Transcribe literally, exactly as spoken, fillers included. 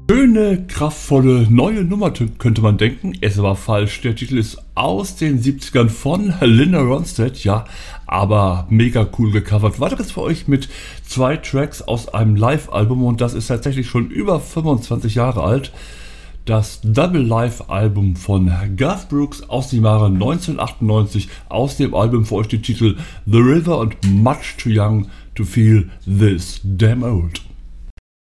Schöne, kraftvolle, neue Nummer könnte man denken. Es war falsch. Der Titel ist aus den siebzigern von Linda Ronstadt, ja, aber mega cool gecovert. Weiter geht's für euch mit zwei Tracks aus einem Live-Album und das ist tatsächlich schon über fünfundzwanzig Jahre alt. Das Double Live-Album von Garth Brooks aus dem Jahre neunzehnhundertachtundneunzig. Aus dem Album für euch die Titel The River und Much Too Young to Feel This Damn Old.